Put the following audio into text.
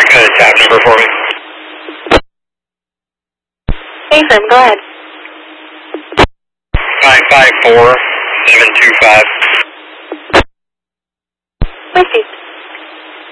back a tab number for me. Affirm, go ahead. 554725. Received.